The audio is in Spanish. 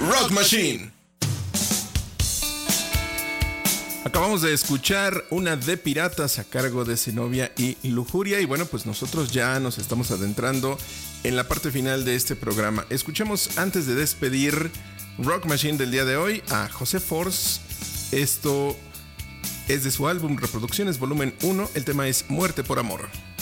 Rock Machine. Acabamos de escuchar una de Piratas a cargo de Zenobia y Lujuria. Y bueno, pues nosotros ya nos estamos adentrando en la parte final de este programa. Escuchemos antes de despedir Rock Machine del día de hoy a José Force. Esto es de su álbum Reproducciones Volumen 1. El tema es Muerte por Amor.